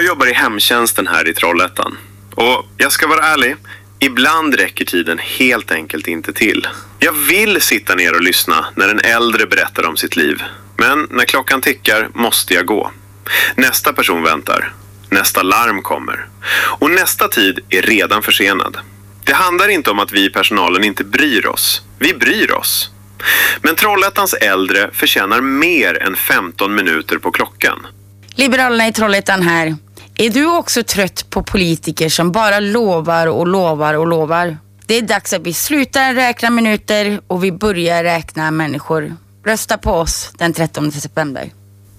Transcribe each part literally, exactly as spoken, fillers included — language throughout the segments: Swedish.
jobbar i hemtjänsten här i Trollhättan. Och jag ska vara ärlig, ibland räcker tiden helt enkelt inte till. Jag vill sitta ner och lyssna när en äldre berättar om sitt liv. Men när klockan tickar måste jag gå. Nästa person väntar. Nästa larm kommer. Och nästa tid är redan försenad. Det handlar inte om att vi i personalen inte bryr oss. Vi bryr oss. Men Trollhättans äldre förtjänar mer än femton minuter på klockan. Liberalerna i Trollhättan här. Är du också trött på politiker som bara lovar och lovar och lovar? Det är dags att vi slutar räkna minuter och vi börjar räkna människor. Rösta på oss den trettonde september.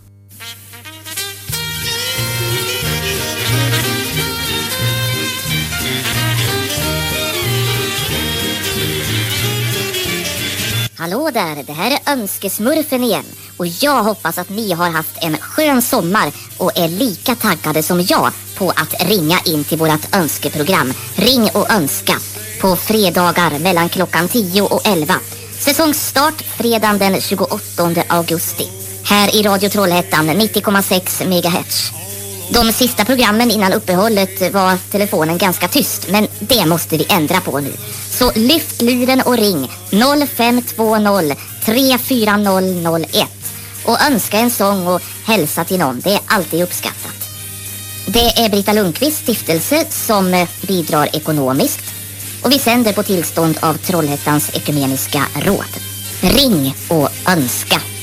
Hallå där, det här är Önskesmurfen igen. Och jag hoppas att ni har haft en skön sommar och är lika taggade som jag på att ringa in till vårat önskeprogram Ring och önska på fredagar mellan klockan tio och elva. Säsongsstart fredagen den tjugoåttonde augusti. Här i Radio Trollhättan nittio komma sex megahertz. De sista programmen innan uppehållet var telefonen ganska tyst, men det måste vi ändra på nu. Så lyft luren och ring noll fem två noll tre fyra noll noll ett och önska en sång och hälsa till någon. Det är alltid uppskattat. Det är Britta Lundqvist stiftelse som bidrar ekonomiskt och vi sänder på tillstånd av Trollhättans ekumeniska råd. Ring och önska.